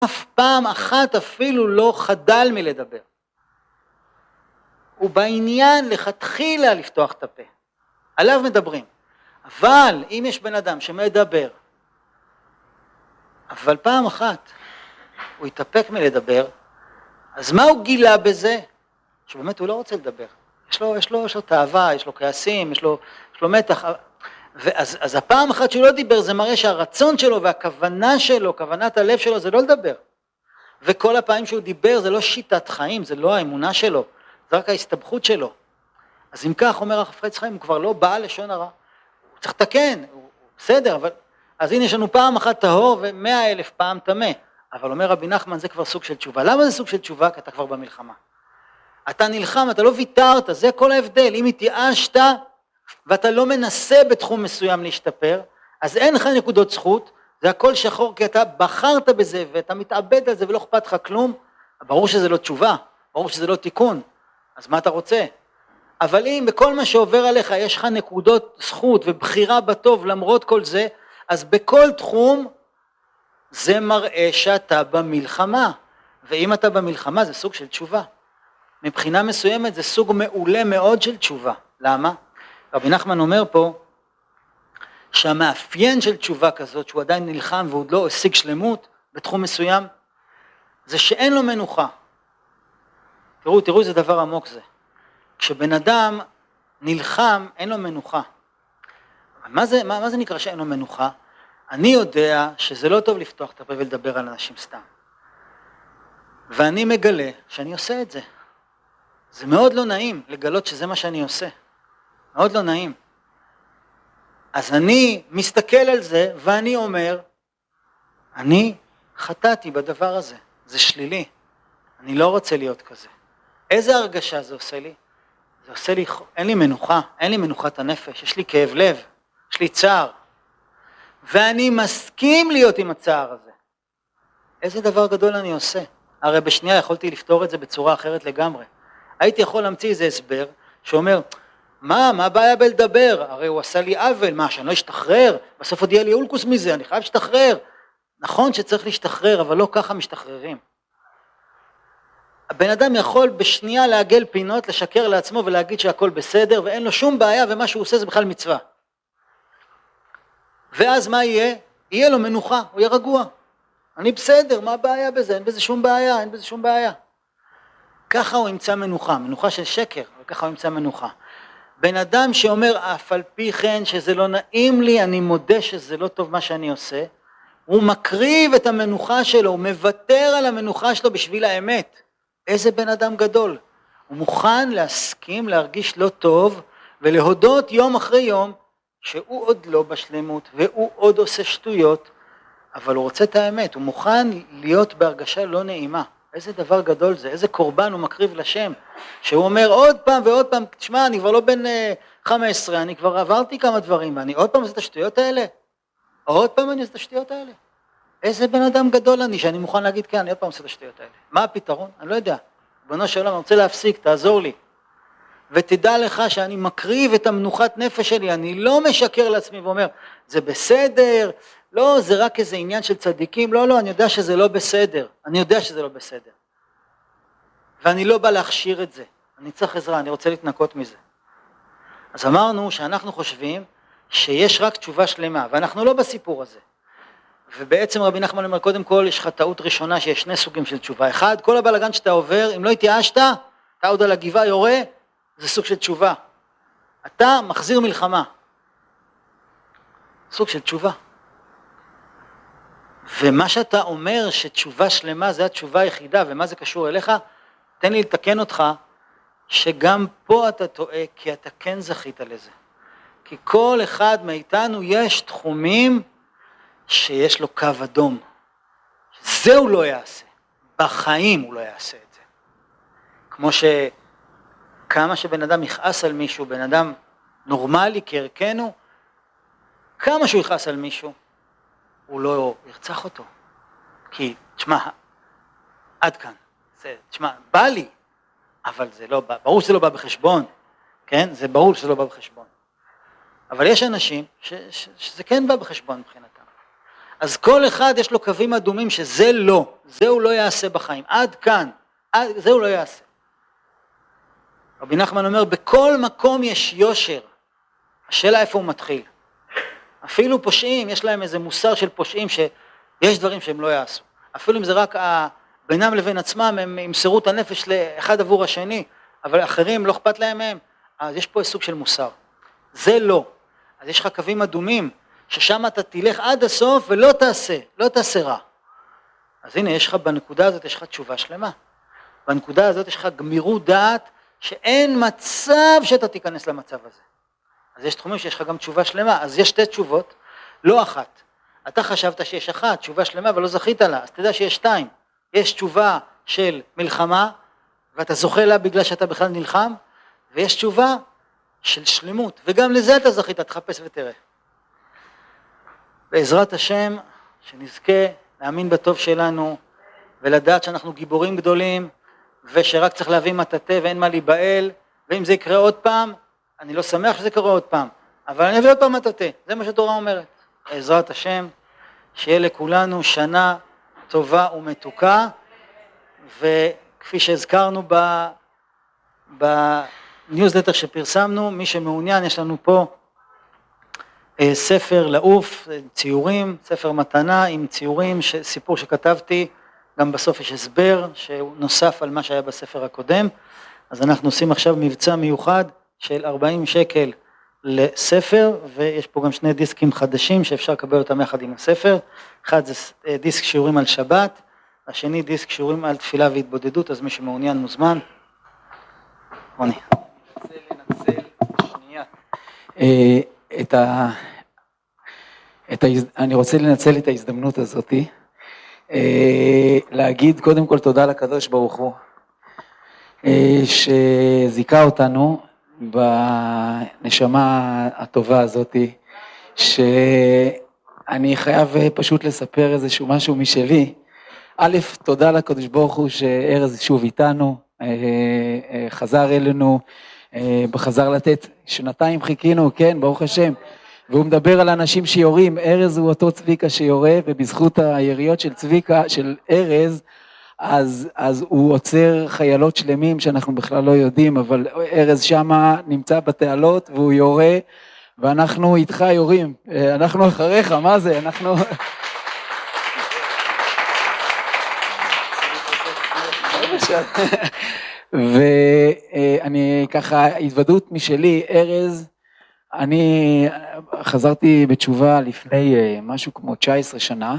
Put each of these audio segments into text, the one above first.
אף פעם אחת אפילו לא חדל מלדבר. הוא בעניין לכתחילה לפתוח את הפה. עליו מדברים. אבל אם יש בן אדם שמדבר, אבל פעם אחת הוא יתאפק מלדבר, אז מה הוא גילה בזה? שבאמת הוא לא רוצה לדבר. יש לו תאווה, יש לו כעסים, יש לו מתח. אז הפעם אחת שהוא לא דיבר, זה מראה שהרצון שלו והכוונה שלו, כוונת הלב שלו, זה לא לדבר. וכל הפעמים שהוא דיבר, זה לא שיטת חיים, זה לא האמונה שלו, זה רק ההסתבכות שלו. אז אם כך, אומר החפץ חיים, הוא כבר לא בעל לשון הרע. הוא צריך לתקן, הוא בסדר, אבל... אז הנה יש לנו פעם אחת טהור ו100,000 פעם טמא. אבל אומר רבי נחמן, זה כבר סוג של תשובה. למה זה סוג של תשובה? כי אתה כבר במלחמה. אתה נלחם, אתה לא ויתרת, זה כל ההבדל. אם התייאשת ואתה לא מנסה בתחום מסוים להשתפר, אז אין לך נקודות זכות, זה הכל שחור, כי אתה בחרת בזה ואתה מתאבד על זה ולא אכפת לך כלום. ברור שזה לא תשובה, ברור שזה לא תיקון. אז מה אתה רוצה? אבל אם בכל מה שעובר עליך יש לך נקודות זכות ובחירה בטוב למרות כל זה, אז בכל תחום זה מראה שאתה במלחמה. ואם אתה במלחמה זה סוג של תשובה. מבחינה מסוימת זה סוג מעולה מאוד של תשובה. למה? רבי נחמן אומר פה שהמאפיין של תשובה כזאת, שהוא עדיין נלחם ועוד לא השיג שלמות בתחום מסוים, זה שאין לו מנוחה. תראו איזה דבר עמוק זה. כשבן אדם נלחם אין לו מנוחה. מה זה נקרא שאין לו מנוחה? אני יודע שזה לא טוב לפתוח את הפה ולדבר על אנשים סתם. ואני מגלה שאני עושה את זה. זה מאוד לא נעים לגלות שזה מה שאני עושה. מאוד לא נעים. אז אני מסתכל על זה ואני אומר, אני חטאתי בדבר הזה. זה שלילי. אני לא רוצה להיות כזה. איזה הרגשה זה עושה לי? זה עושה לי, אין לי מנוחה, אין לי מנוחת הנפש, יש לי כאב לב, יש לי צער. ואני מסכים להיות עם הצער הזה. איזה דבר גדול אני עושה. הרי בשנייה יכולתי לפתור את זה בצורה אחרת לגמרי. הייתי יכול להמציא איזה הסבר שאומר, מה הבעיה בלדבר? הרי הוא עשה לי עוול, מה, שאני לא אשתחרר? בסוף עוד יהיה לי אולקוס מזה, אני חייב להשתחרר. נכון שצריך להשתחרר, אבל לא ככה משתחררים. הבן אדם יכול בשנייה לעגל פינות, לשקר לעצמו ולהגיד שהכל בסדר, ואין לו שום בעיה, ומה שהוא עושה זה בכלל מצווה. ואז מה יהיה? יהיה לו מנוחה, הוא יהיה רגוע. אני בסדר, מה הבעיה בזה? אין בזה שום בעיה, אין בזה שום בעיה. ככה הוא ימצא מנוחה, מנוחה של שקר, וככה הוא ימצא מנוחה. בן אדם שאומר, אף על פי כן שזה לא נעים לי, אני מודה שזה לא טוב מה שאני עושה, הוא מקריב את המנוחה שלו, הוא מוותר על המנוחה שלו בשביל האמת. איזה בן אדם גדול. הוא מוכן להסכים, להרגיש לא טוב, ולהודות יום אחרי יום, שהוא עוד לא בשלמות, והוא עוד עושה שטויות, אבל הוא רוצה את האמת, הוא מוכן להיות בהרגשה לא נעימה. איזה דבר גדול זה, איזה קורבן הוא מקריב לשם, שהוא אומר עוד פעם ועוד פעם, תשמע, אני כבר לא בן 15, אני כבר עברתי כמה דברים, ואני עוד פעם עושה את השטויות האלה? עוד פעם אני עושה את השטויות האלה? איזה בן אדם גדול אני, שאני מוכן להגיד, כן, אני עוד פעם עושה את השטויות האלה. מה הפתרון? אני לא יודע. בנו של עולם, אני רוצה להפסיק, תעזור לי. ותדע לך שאני מקריב את המנוחת נפש שלי, אני לא משקר לעצמי ואומר, זה בסדר, לא, זה רק איזה עניין של צדיקים, לא, אני יודע שזה לא בסדר, אני יודע שזה לא בסדר. ואני לא בא להכשיר את זה, אני צריך עזרה, אני רוצה להתנקות מזה. אז אמרנו שאנחנו חושבים שיש רק תשובה שלמה, ואנחנו לא בסיפור הזה. ובעצם רבי נחמן אומר, קודם כל יש לך טעות ראשונה שיש שני סוגים של תשובה. אחד, כל הבלגן שאתה עובר, אם לא התייאשת, אתה עוד על הגבעה יורה, זה סוג של תשובה. אתה מחזיר מלחמה. סוג של תשובה. ומה שאתה אומר שתשובה שלמה זה התשובה היחידה, ומה זה קשור אליך, תן לי לתקן אותך, שגם פה אתה טועה, כי אתה כן זכית לזה. כי כל אחד מאיתנו יש תחומים שיש לו קו אדום. זה הוא לא יעשה. בחיים הוא לא יעשה את זה. כמו שכמה שבן אדם יכעס על מישהו, בן אדם נורמלי כערכנו, כמה שהוא יכעס על מישהו, הוא לא ירצח אותו. כי, תשמע, עד כאן. תשמע, בא לי, אבל זה לא בא, ברור שזה לא בא בחשבון, כן? זה ברור שזה לא בא בחשבון. אבל יש אנשים שזה כן בא בחשבון מבחינתם. אז כל אחד יש לו קווים אדומים שזה לא, זה הוא לא יעשה בחיים, עד כאן, זה הוא לא יעשה. רבי נחמן אומר, בכל מקום יש יושר, השאלה איפה הוא מתחיל. אפילו פושעים, יש להם איזה מוסר של פושעים שיש דברים שהם לא יעשו. אפילו אם זה רק בינם לבין עצמם, הם ימסרו את הנפש לאחד עבור השני, אבל אחרים לא אכפת להם מהם, אז יש פה סוג של מוסר. זה לא. אז יש לך קווים אדומים, ששם אתה תלך עד הסוף ולא תעשה, לא תעשה רע. אז הנה, יש לך בנקודה הזאת, יש לך תשובה שלמה. בנקודה הזאת יש לך גמירות דעת, שאין מצב שאתה תיכנס למצב הזה. אז יש תחומים שיש לך גם תשובה שלמה, אז יש שתי תשובות, לא אחת. אתה חשבת שיש אחת, תשובה שלמה, אבל לא זכית לה, אז תדע שיש שתיים. יש תשובה של מלחמה, ואתה זוכה לה בגלל שאתה בכלל נלחם, ויש תשובה של שלמות, וגם לזה אתה זכית, תחפש ותראה. בעזרת השם, שנזכה להאמין בטוב שלנו, ולדעת שאנחנו גיבורים גדולים, ושרק צריך להביא מטאטא ואין מה להיבהל, ואם זה יקרה עוד פעם, אני לא שמח שזה קורה עוד פעם, אבל אני אביא עוד פעם מטאטא, זה מה שהתורה אומרת. בעזרת השם, שיהיה לכולנו שנה טובה ומתוקה, וכפי שהזכרנו בניוזלטר שפרסמנו, מי שמעוניין, יש לנו פה ספר לעוף, ציורים, ספר מתנה עם ציורים, סיפור שכתבתי, גם בסוף יש הסבר שהוא נוסף על מה שהיה בספר הקודם, אז אנחנו עושים עכשיו מבצע מיוחד של 40 שקל לספר, ויש פה גם שני דיסקים חדשים שאפשר לקבל אותם יחד עם הספר, אחד זה דיסק שיעורים על שבת, השני דיסק שיעורים על תפילה והתבודדות, אז מי שמעוניין מוזמן. רוני. אני רוצה לנצל את ההזדמנות הזאת, להגיד קודם כל תודה לקדוש ברוך הוא, שזיכה אותנו בנשמה הטובה הזאת, שאני חייב פשוט לספר איזשהו משהו משלי. א', תודה לקדוש ברוך הוא שארז שוב איתנו, חזר אלינו, בחזר לתת, שנתיים חיכינו, כן, ברוך השם, והוא מדבר על אנשים שיורים, ארז הוא אותו צביקה שיורה, ובזכות היריות של צביקה, של ארז, אז הוא עוצר חיילות שלמים שאנחנו בכלל לא יודעים, אבל ארז שמה נמצא בתעלות והוא יורה, ואנחנו איתך יורים, אנחנו אחריך, מה זה? אנחנו... ואני ככה, התוודות משלי, ארז, אני חזרתי בתשובה לפני משהו כמו 19 שנה,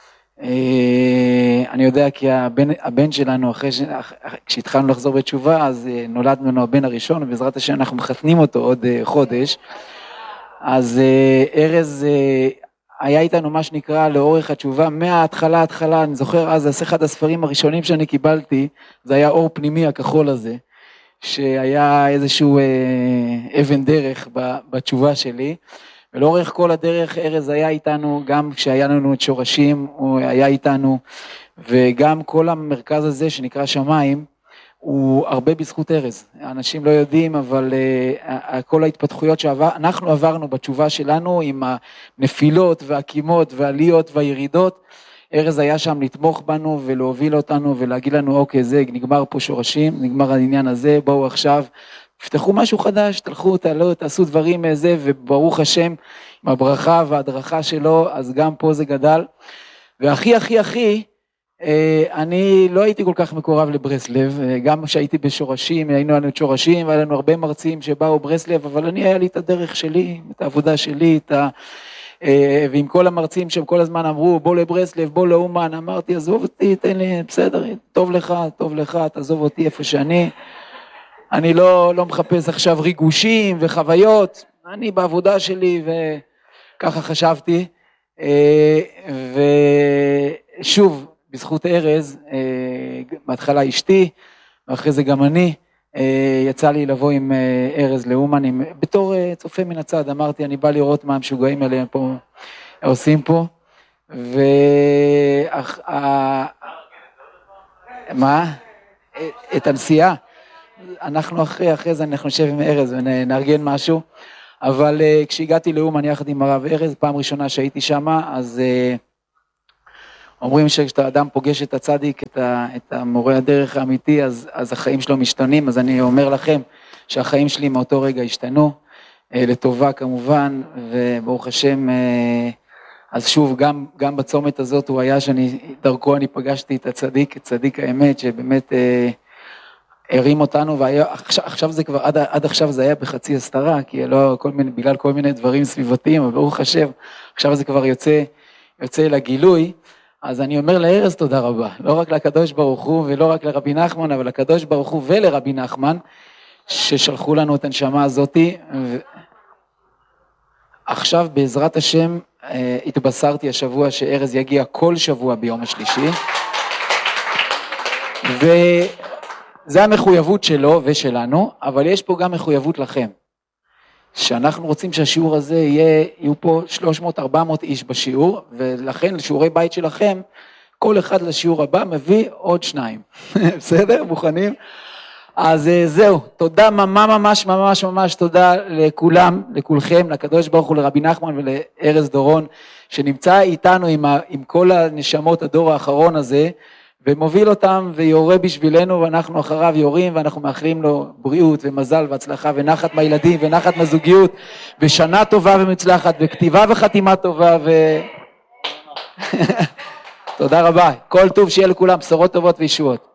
אני יודע כי הבן שלנו, כשהתחלנו לחזור בתשובה, אז נולד לנו הבן הראשון, ובעזרת השם אנחנו מחתנים אותו עוד חודש, אז ארז היה איתנו מה שנקרא לאורך התשובה, מההתחלה, אני זוכר אז, זה אחד הספרים הראשונים שאני קיבלתי, זה היה אור פנימי הכחול הזה, שהיה איזשהו אבן דרך בתשובה שלי, ולאורך כל הדרך ארז היה איתנו, גם כשהיה לנו את שורשים, הוא היה איתנו, וגם כל המרכז הזה שנקרא שמיים, הוא הרבה בזכות ארז. האנשים לא יודעים, אבל כל ההתפתחויות שאנחנו עברנו בתשובה שלנו, עם הנפילות והקימות והעליות והירידות, ארז היה שם לתמוך בנו ולהוביל אותנו ולהגיד לנו, אוקיי, זה נגמר פה שורשים, נגמר העניין הזה, בואו עכשיו, תפתחו משהו חדש, תלכו, תעשו דברים מזה, וברוך השם, עם הברכה וההדרכה שלו, אז גם פה זה גדל. והכי, אני לא הייתי כל כך מקורב לברסלב, גם כשהייתי בשורשים, היינו לנו את שורשים, והיה לנו הרבה מרצים שבאו ברסלב, אבל היה לי את הדרך שלי, את העבודה שלי, ועם כל המרצים שהם כל הזמן אמרו, בוא לברסלב, בוא לאומן, אמרתי, עזוב אותי, תן לי, בסדר, טוב לך, תעזוב אותי איפה שאני, אני לא מחפש עכשיו ריגושים וחוויות, אני בעבודה שלי וככה חשבתי, ושוב, בזכות ארז, בהתחלה אשתי, ואחרי זה גם אני, יצא לי לבוא עם ארז לאומן, בתור צופה מן הצד, אמרתי, אני בא לראות מה המשוגעים האלה פה עושים פה, מה? את הנסיעה, אנחנו אחרי זה אנחנו נשב עם ארז ונארגן משהו, אבל כשהגעתי לאומן יחד עם הרב ארז, פעם ראשונה שהייתי שם, אז אומרים שכשאתה אדם פוגש את הצדיק, את המורה הדרך האמיתי, אז החיים שלו משתנים, אז אני אומר לכם שהחיים שלי מאותו רגע השתנו, לטובה כמובן, וברוך השם, אז שוב, גם בצומת הזאת הוא היה דרכו אני פגשתי את הצדיק, את צדיק האמת, שבאמת הרים אותנו, ועכשיו זה כבר, עד עכשיו זה היה בחצי הסתרה, כי לא בגלל כל מיני דברים סביבתיים, אבל ברוך השם, עכשיו זה כבר יוצא לגילוי, אז אני אומר לארז תודה רבה, לא רק לקדוש ברוך הוא ולא רק לרבי נחמן, אבל לקדוש ברוך הוא ולרבי נחמן, ששלחו לנו את הנשמה הזאת, עכשיו בעזרת השם התבשרתי השבוע שארז יגיע כל שבוע ביום השלישי, וזה המחויבות שלו ושלנו, אבל יש פה גם מחויבות לכם, שאנחנו רוצים שהשיעור הזה יהיו פה 300-400 איש בשיעור, ולכן לשיעורי בית שלכם, כל אחד לשיעור הבא מביא עוד 2. בסדר? מוכנים? אז זהו, תודה ממש תודה לכולם, לכולכם, לקדוש ברוך הוא, לרבי נחמן ולארז דורון, שנמצא איתנו עם כל הנשמות הדור האחרון הזה, ומוביל אותם ויורה בשבילנו, ואנחנו אחריו יורים, ואנחנו מאחלים לו בריאות ומזל והצלחה ונחת מהילדים ונחת מהזוגיות, ושנה טובה ומצלחת, וכתיבה וחתימה טובה, תודה רבה, כל טוב שיהיה לכולם, בשורות טובות וישועות.